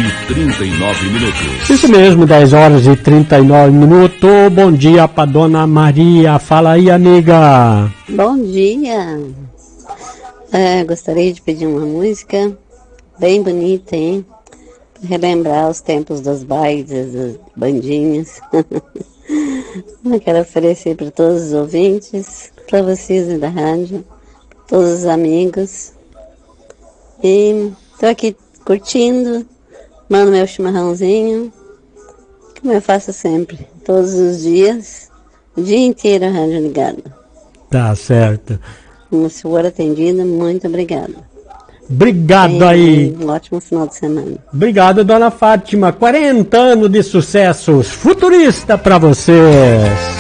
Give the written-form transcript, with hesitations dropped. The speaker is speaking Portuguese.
e 39 minutos. Isso mesmo, 10 horas e 39 minutos. Bom dia pra Dona Maria. Fala aí, amiga. Bom dia. Gostaria de pedir uma música bem bonita, hein? Pra relembrar os tempos dos bailes, das bandinhas. Eu quero oferecer para todos os ouvintes, para vocês da rádio, todos os amigos. E estou aqui curtindo, mando meu chimarrãozinho, como eu faço sempre, todos os dias, o dia inteiro a rádio ligada. Tá certo. Se for atendida, muito obrigada. Obrigado aí. Um ótimo final de semana. Obrigado, Dona Fátima. 40 anos de sucessos. Futurista pra vocês.